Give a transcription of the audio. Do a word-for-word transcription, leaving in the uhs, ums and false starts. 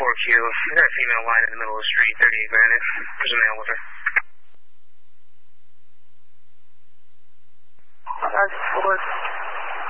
four Q. We got a female line in the middle of the street, thirty-eight Granite. There's a male with her. That's four